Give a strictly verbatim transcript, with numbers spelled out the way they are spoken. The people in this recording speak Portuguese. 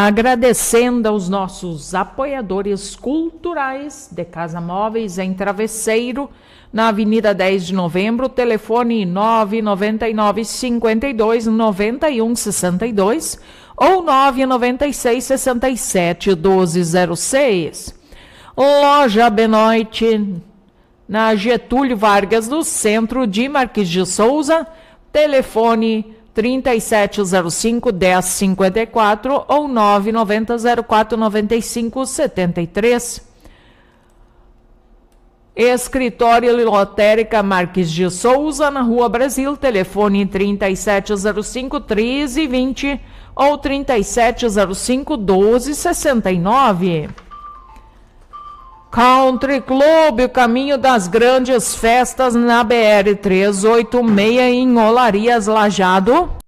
Agradecendo aos nossos apoiadores culturais de Casa Móveis em Travesseiro, na Avenida dez de Novembro, telefone nove nove nove, cinco dois, nove um seis dois ou nove nove seis, seis sete, um dois zero seis. Loja Benoit, na Getúlio Vargas, no centro de Marquês de Souza, telefone trinta e sete zero cinco, dez cinquenta e quatro ou nove nove zero zero quatro nove cinco sete três. Escritório Lotérica Marques de Souza, na Rua Brasil, telefone trinta e sete zero cinco, treze vinte ou trinta e sete zero cinco, doze sessenta e nove. Country Club, o caminho das grandes festas na B R trezentos e oitenta e seis em Olarias, Lajeado.